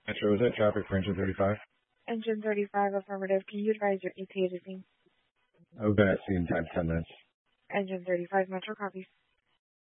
Metro, was that traffic for engine 35? Engine 35, affirmative. Can you advise your ETA to me? I'll be at sea in 10 minutes. Engine 35, Metro copies.